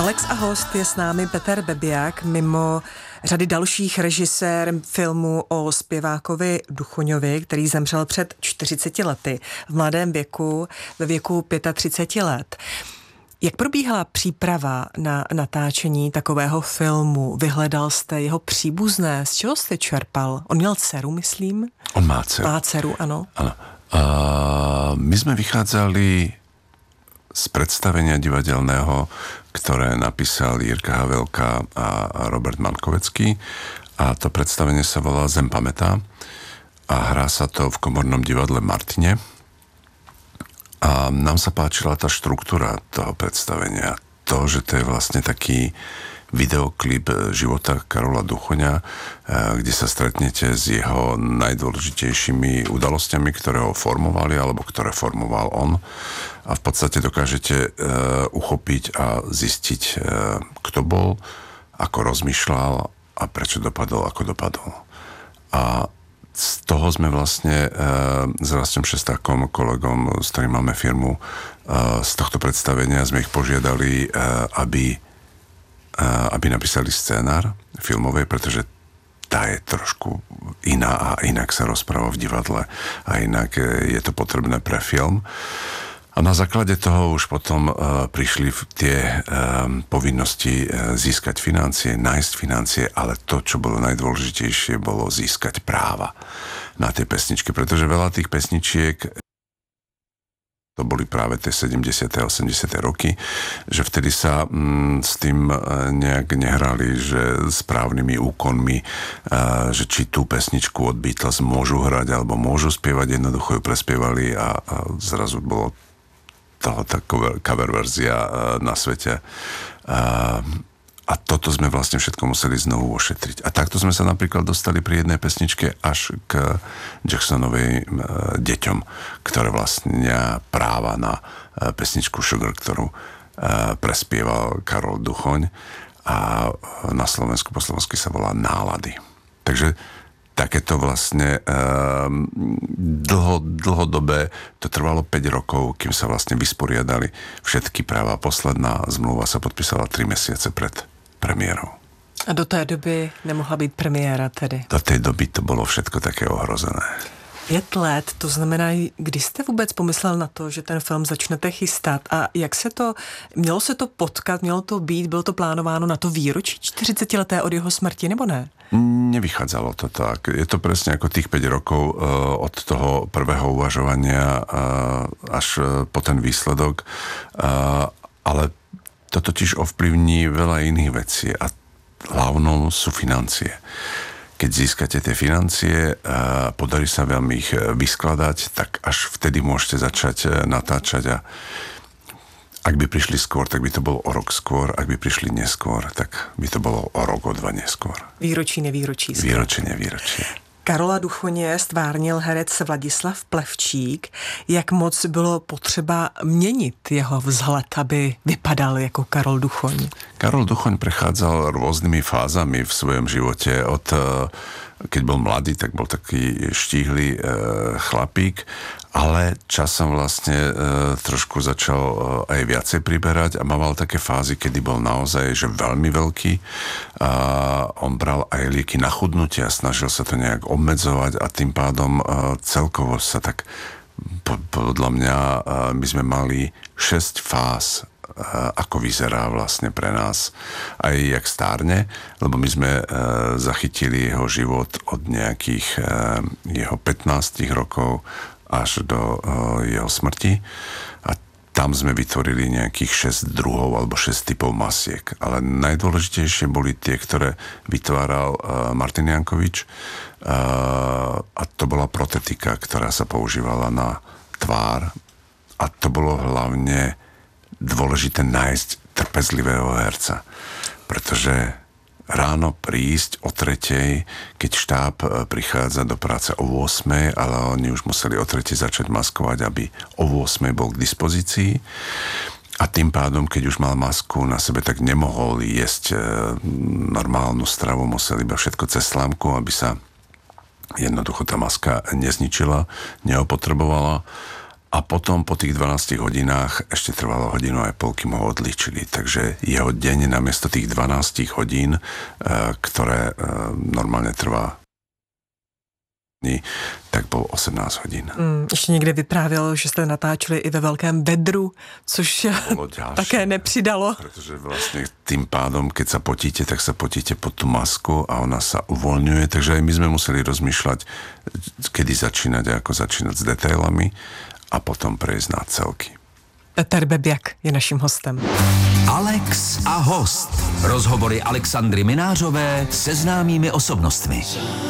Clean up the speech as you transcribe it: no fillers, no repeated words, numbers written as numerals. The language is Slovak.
Alex a host je s námi Peter Bebiak, mimo řady dalších režisér filmu o zpěvákovi Duchoňovi, který zemřel před 40 lety v mladém věku, ve věku 35 let. Jak probíhala příprava na natáčení takového filmu? Vyhledal jste jeho příbuzné? Z čeho jste čerpal? On měl dceru, myslím? On má dceru. Má dceru, ano. Áno. My sme vychádzali z predstavenia divadelného, ktoré napísal Jirka Havelka a Robert Mankovecký. A to predstavenie sa volá Zem pamätá a hrá sa to v Komornom divadle v Martine. A nám sa páčila tá štruktúra toho predstavenia. To, že to je vlastne taký videoklip života Karola Duchoňa, kde sa stretnete s jeho najdôležitejšími udalosťami, ktoré ho formovali, alebo ktoré formoval on. A v podstate dokážete uchopiť a zistiť, kto bol, ako rozmýšľal a prečo dopadol, ako dopadol. A z toho sme vlastne s Rastom Šestákom, kolegom, s ktorým máme firmu, z tohto predstavenia sme ich požiadali, aby napísali scénar filmovej, pretože tá je trošku iná a inak sa rozpráva v divadle a inak je to potrebné pre film. A na základe toho už potom prišli tie povinnosti získať financie, nájsť financie, ale to, čo bolo najdôležitejšie, bolo získať práva na tie pesničky, pretože veľa tých pesničiek to boli práve tie 70. a 80. roky, že vtedy sa s tým nejak nehrali, že správnymi úkonmi, že či tú pesničku od Beatles môžu hrať alebo môžu spievať, jednoducho ju prespievali a zrazu bolo toho taková cover verzia na svete. A toto sme vlastne všetko museli znovu ošetriť. A takto sme sa napríklad dostali pri jednej pesničke až k Jacksonovej Deťom, ktoré vlastnia práva na pesničku Sugar, ktorú prespieval Karol Duchoň a na Slovensku po slovensky sa volá Nálady. Takže takéto vlastne dlhodobé, to trvalo 5 rokov, kým sa vlastne vysporiadali všetky práva. Posledná zmluva sa podpísala 3 mesiace pred premiérou. A do té doby nemohla být premiéra tedy? Do té doby to bylo všetko také ohrozené. 5 let, to znamená, kdy jste vůbec pomyslel na to, že ten film začnete chystat a jak se to, mělo se to potkat, mělo to být, bylo to plánováno na to výročí 40 leté od jeho smrti, nebo ne? Nevychádzalo to tak. Je to presne ako tých 5 rokov od toho prvého uvažovania až po ten výsledok, ale to totiž ovplyvní veľa iných vecí a hlavnou sú financie. Keď získate tie financie a podarí sa vám ich vyskladať, tak až vtedy môžete začať natáčať a ak by prišli skôr, tak by to bolo o rok skôr, ak by prišli neskôr, tak by to bolo o rok, o 2 neskôr. Výročí, nevýročí. Výročí, nevýročí. Karola Duchoně stvárnil herec Vladislav Plevčík. Jak moc bylo potřeba měnit jeho vzhled, aby vypadal jako Karol Duchoň? Karol Duchoň prechádzal rôznymi fázami v svojom živote. Keď bol mladý, tak bol taký štíhly chlapík, ale časom vlastne trošku začal aj viacej priberať a mal také fázy, kedy bol naozaj že veľmi veľký a on bral aj lieky na chudnutie a snažil sa to nejak obmedzovať a tým pádom celkovo sa tak podľa mňa my sme mali 6 fáz, ako vyzerá vlastne pre nás aj jak stárne, lebo my sme zachytili jeho život od nejakých jeho 15 rokov až do jeho smrti a tam sme vytvorili nejakých 6 druhov alebo 6 typov masiek. Ale najdôležitejšie boli tie, ktoré vytváral Martin Jankovič a to bola protetika, ktorá sa používala na tvár a to bolo hlavne dôležité nájsť trpezlivého herca, pretože ráno prísť o 3:00, keď štáb prichádza do práce o 8:00, ale oni už museli o 3:00 začať maskovať, aby o 8:00 bol k dispozícii. A tým pádom, keď už mal masku na sebe, tak nemohol jesť normálnu stravu, musel iba všetko cez slámku, aby sa jednoducho tá maska nezničila, neopotrebovala. a potom po tých 12 hodinách ešte trvalo 1,5 hodinu, kým ho odlíčili. Takže jeho deň namiesto tých 12 hodín, ktoré normálne trvá, tak bol 18 hodín. Ještě někde vyprávěl, že jste natáčeli i ve velkém vedru, což také nepřidalo. Pretože vlastne tým pádom, keď sa potíte, tak sa potíte pod tú masku a ona sa uvoľňuje, takže aj my sme museli rozmýšľať, kedy začínať a ako začínať s detailami a potom prejsť na celky. Peter Bebiak je naším hostem. Alex a host. Rozhovory Alexandry Minářové se známými osobnostmi.